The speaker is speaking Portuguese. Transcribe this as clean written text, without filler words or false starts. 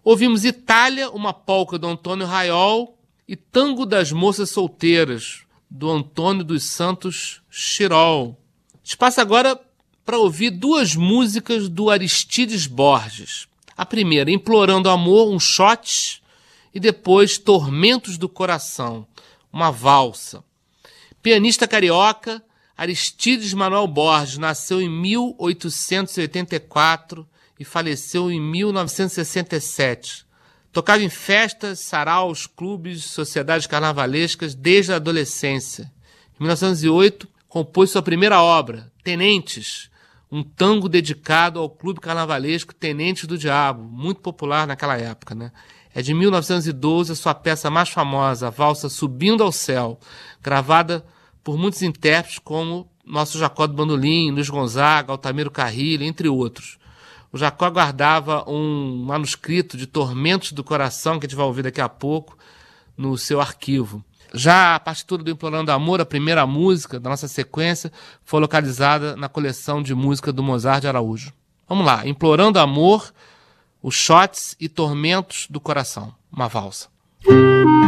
Ouvimos Itália, uma polca do Antônio Raiol, e Tango das Moças Solteiras, do Antônio dos Santos Chirol. Espaço agora para ouvir duas músicas do Aristides Borges. A primeira, Implorando Amor, um shot, e depois Tormentos do Coração, uma valsa. Pianista carioca, Aristides Manuel Borges nasceu em 1884 e faleceu em 1967. Tocava em festas, saraus, clubes, sociedades carnavalescas desde a adolescência. Em 1908, compôs sua primeira obra, Tenentes, um tango dedicado ao clube carnavalesco Tenentes do Diabo, muito popular naquela época, né? É de 1912 a sua peça mais famosa, a valsa Subindo ao Céu, gravada por muitos intérpretes como nosso Jacó do Bandolim, Luiz Gonzaga, Altamiro Carrilho, entre outros. O Jacó guardava um manuscrito de Tormentos do Coração, que a gente vai ouvir daqui a pouco, no seu arquivo. Já a partitura do Implorando Amor, a primeira música da nossa sequência, foi localizada na coleção de música do Mozart de Araújo. Vamos lá, Implorando Amor, os shots e Tormentos do Coração, uma valsa.